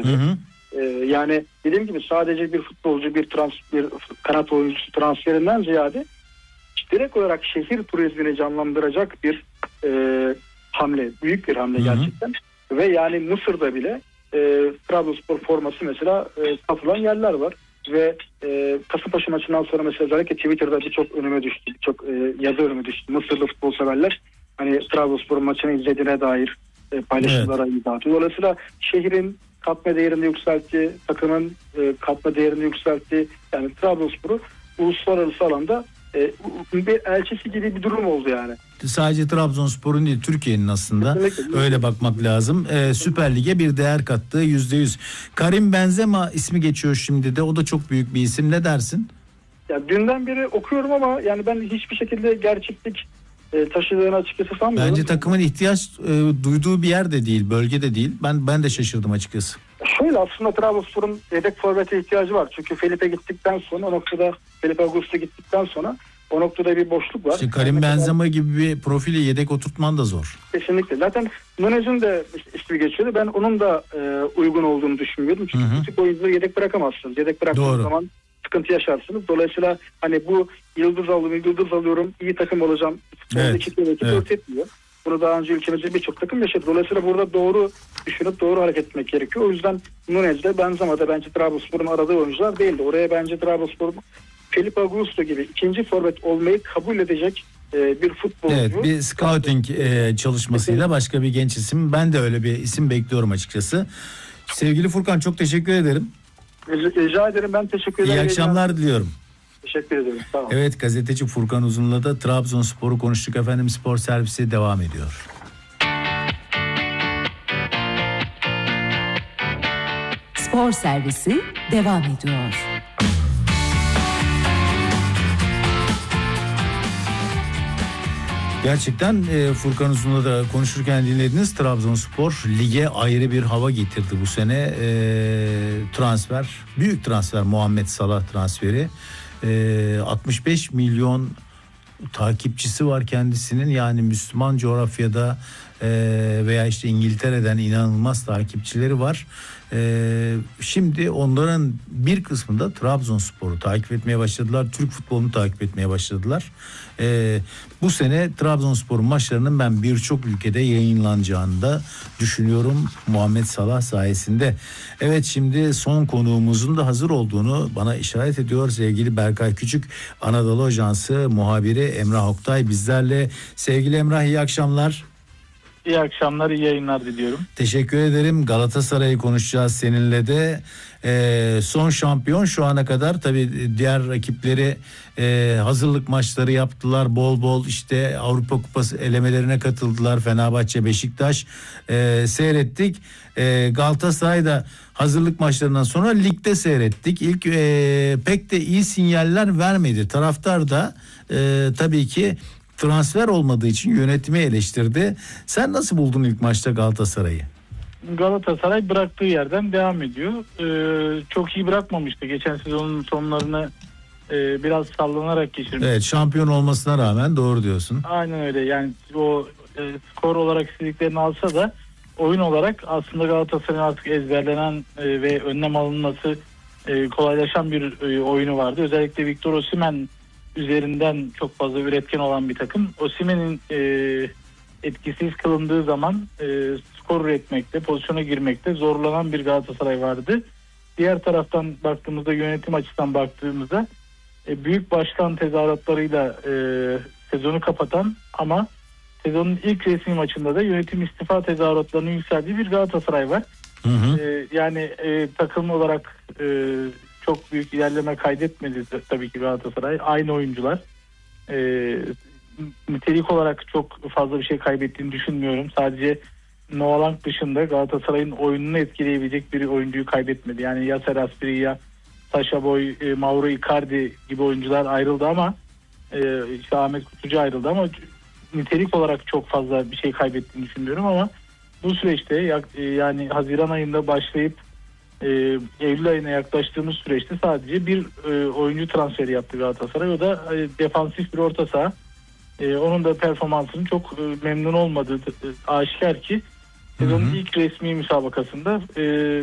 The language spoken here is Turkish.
bence. Hı hı. Yani dediğim gibi sadece bir futbolcu, bir kanat oyuncusu transferinden ziyade direkt olarak şehir turizmini canlandıracak bir hamle. Büyük bir hamle gerçekten. Ve yani Mısır'da bile Trabzonspor forması mesela satılan yerler var. Ve Kasımpaşa maçından sonra mesela özellikle Twitter'da birçok önüme düştü. Birçok yazı önüme düştü. Mısırlı futbol severler hani Trabzonspor maçını izlediğine dair paylaşımlara imza atıyor. Dolayısıyla şehrin katma değerini yükseltti, takımın katma değerini yükseltti. Yani Trabzonspor'u uluslararası alanda bir elçisi gibi bir durum oldu yani. Sadece Trabzonspor'un değil, Türkiye'nin aslında. Kesinlikle. Öyle bakmak lazım. Süper Lig'e bir değer kattığı %100. Karim Benzema ismi geçiyor şimdi de. O da çok büyük bir isim. Ne dersin? Ya dünden beri okuyorum ama yani ben hiçbir şekilde gerçeklik taşıdığını açıkçası sanmıyorum. Bence takımın ihtiyaç duyduğu bir yer de değil, bölge de değil. Ben de şaşırdım açıkçası. Şöyle aslında Trabzonspor'un yedek forvete ihtiyacı var. Çünkü Felipe gittikten sonra Felipe Augusto gittikten sonra o noktada bir boşluk var. İşte Karim Benzema gibi bir profili yedek oturtman da zor. Kesinlikle. Zaten Nunez'in de ismi geçiyordu. Ben onun da uygun olduğunu düşünmüyordum. Çünkü bu tip oyuncuları yedek bırakamazsınız. Yedek bıraktığınız zaman sıkıntı yaşarsınız. Dolayısıyla hani bu yıldız alıyorum, iyi takım olacağım. Dört etmiyor. Bunu daha önce ülkemizde birçok takım yaşadı. Dolayısıyla burada doğru düşünüp doğru hareket etmek gerekiyor. O yüzden Nunez'de Benzema'da bence Trabzonspor'un aradığı oyuncular değildi. Oraya bence Trabzonspor'un Felipe Augusto gibi ikinci forvet olmayı kabul edecek bir futbolcu. Evet, bir scouting çalışmasıyla başka bir genç isim. Ben de öyle bir isim bekliyorum açıkçası. Sevgili Furkan, çok teşekkür ederim. Rica ederim, ben teşekkür ederim. İyi akşamlar diliyorum. Teşekkür ederim. Tamam. Evet, gazeteci Furkan Uzun'la da Trabzonspor'u konuştuk efendim. Spor servisi devam ediyor. Spor servisi devam ediyor. Gerçekten Furkan Uzun'la da konuşurken dinlediniz. Trabzonspor lige ayrı bir hava getirdi bu sene. Transfer, büyük transfer, Muhammed Salah transferi. 65 milyon takipçisi var kendisinin. Yani Müslüman coğrafyada veya işte İngiltere'den inanılmaz takipçileri var. Şimdi onların bir kısmında Trabzonspor'u takip etmeye başladılar. Türk futbolunu takip etmeye başladılar. Bu sene Trabzonspor'un maçlarının ben birçok ülkede yayınlanacağını da düşünüyorum Muhammed Salah sayesinde. Evet, şimdi son konuğumuzun da hazır olduğunu bana işaret ediyor sevgili Berkay Küçük. Anadolu Ajansı muhabiri Emrah Oktay bizlerle. Sevgili Emrah, iyi akşamlar. İyi akşamlar, iyi yayınlar diliyorum. Teşekkür ederim. Galatasaray'ı konuşacağız seninle de. Son şampiyon şu ana kadar. Tabii diğer rakipleri hazırlık maçları yaptılar. Bol bol işte Avrupa Kupası elemelerine katıldılar. Fenerbahçe, Beşiktaş seyrettik. Galatasaray'da hazırlık maçlarından sonra ligde seyrettik. İlk pek de iyi sinyaller vermedi. Taraftar da tabii ki transfer olmadığı için yönetimi eleştirdi. Sen nasıl buldun ilk maçta Galatasaray'ı? Galatasaray bıraktığı yerden devam ediyor. Çok iyi bırakmamıştı. Geçen sezonun sonlarını biraz sallanarak geçirmiş. Evet, şampiyon olmasına rağmen, doğru diyorsun. Aynen öyle. Yani o skor olarak istediklerini alsa da oyun olarak aslında Galatasaray'ın artık ezberlenen ve önlem alınması kolaylaşan bir oyunu vardı. Özellikle Victor Osimhen üzerinden çok fazla üretken olan bir takım. Osimhen'in etkisiz kılındığı zaman skor üretmekte, pozisyona girmekte zorlanan bir Galatasaray vardı. Diğer taraftan baktığımızda, yönetim açısından baktığımızda büyük başkan tezahüratlarıyla sezonu kapatan ama sezonun ilk resmi maçında da yönetim istifa tezahüratlarının yükseldiği bir Galatasaray var. Yani takım olarak çok büyük ilerleme kaydetmedi tabii ki Galatasaray. Aynı oyuncular. Nitelik olarak çok fazla bir şey kaybettiğini düşünmüyorum. Sadece Noah Lang dışında Galatasaray'ın oyununu etkileyebilecek bir oyuncuyu kaybetmedi. Yani ya Seras ya Sacha Boey, Mauro Icardi gibi oyuncular ayrıldı ama işte Ahmet Kutucu ayrıldı ama nitelik olarak çok fazla bir şey kaybettiğini düşünüyorum ama bu süreçte yani Haziran ayında başlayıp Eylül ayına yaklaştığımız süreçte sadece bir oyuncu transferi yaptı Galatasaray. O da defansif bir orta saha. Onun da performansının çok memnun olmadığı aşikar ki sezonun ilk resmi müsabakasında